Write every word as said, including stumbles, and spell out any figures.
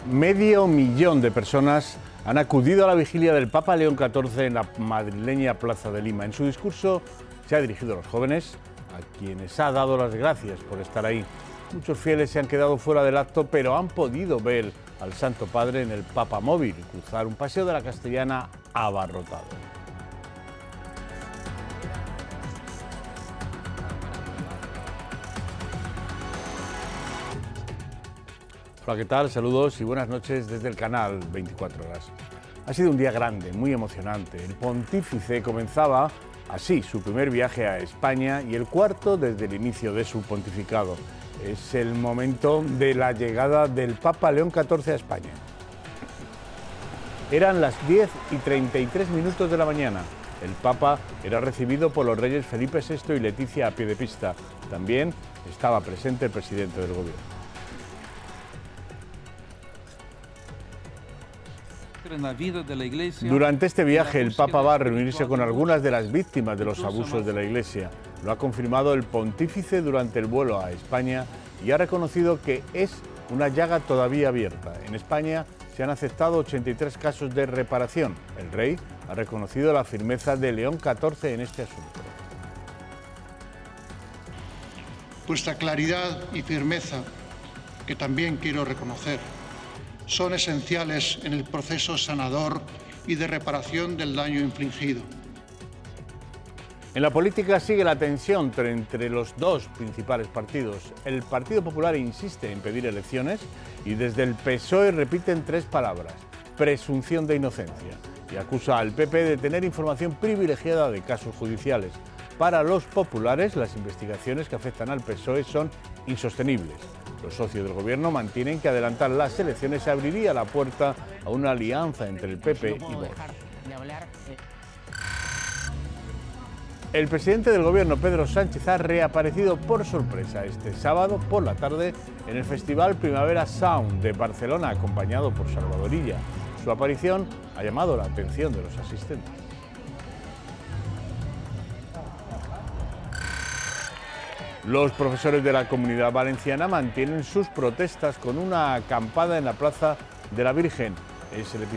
Medio millón de personas han acudido a la vigilia del Papa León catorce en la madrileña Plaza de Lima. En su discurso se ha dirigido a los jóvenes, a quienes ha dado las gracias por estar ahí. Muchos fieles se han quedado fuera del acto, pero han podido ver al Santo Padre en el Papa Móvil y cruzar un paseo de la Castellana abarrotado. Hola, ¿qué tal? Saludos y buenas noches desde el canal veinticuatro horas. Ha sido un día grande, muy emocionante. El pontífice comenzaba así su primer viaje a España y el cuarto desde el inicio de su pontificado. Es el momento de la llegada del Papa León catorce a España. Eran las diez y treinta y tres minutos de la mañana. El Papa era recibido por los reyes Felipe sexto y Leticia a pie de pista. También estaba presente el presidente del gobierno. Durante este viaje el Papa va a reunirse con algunas de las víctimas de los abusos de la Iglesia. Lo ha confirmado el pontífice durante el vuelo a España y ha reconocido que es una llaga todavía abierta. En España se han aceptado ochenta y tres casos de reparación. El rey ha reconocido la firmeza de León catorce en este asunto. Vuestra claridad y firmeza, que también quiero reconocer, son esenciales en el proceso sanador y de reparación del daño infligido. En la política sigue la tensión entre los dos principales partidos. El Partido Popular insiste en pedir elecciones y desde el P S O E repiten tres palabras: presunción de inocencia, y acusa al P P de tener información privilegiada de casos judiciales. Para los populares, las investigaciones que afectan al P S O E son insostenibles. Los socios del gobierno mantienen que adelantar las elecciones abriría la puerta a una alianza entre el P P y Vox. El presidente del gobierno, Pedro Sánchez, ha reaparecido por sorpresa este sábado por la tarde en el Festival Primavera Sound de Barcelona, acompañado por Salvador Illa. Su aparición ha llamado la atención de los asistentes. Los profesores de la Comunidad Valenciana mantienen sus protestas con una acampada en la Plaza de la Virgen. Es el